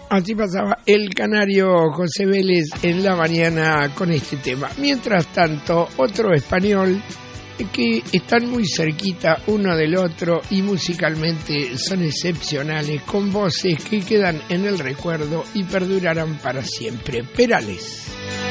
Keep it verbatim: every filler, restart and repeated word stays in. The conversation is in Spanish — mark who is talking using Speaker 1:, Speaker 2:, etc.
Speaker 1: Así pasaba el canario José Vélez en la mañana con este tema. Mientras tanto, otro español que están muy cerquita uno del otro y musicalmente son excepcionales, con voces que quedan en el recuerdo y perdurarán para siempre. Perales.